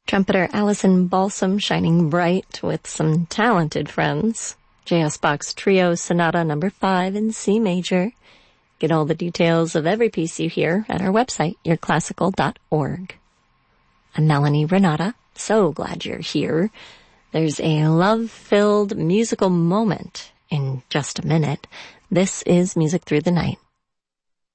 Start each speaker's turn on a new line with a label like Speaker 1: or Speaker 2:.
Speaker 1: Trumpeter Allison Balsam shining bright with some talented friends. J.S. Bach's Trio Sonata No. 5 in C major. Get all the details of every piece you hear at our website, yourclassical.org. I'm Melanie Renata. So glad you're here. There's a love-filled musical moment in just a minute. This is Music Through the Night.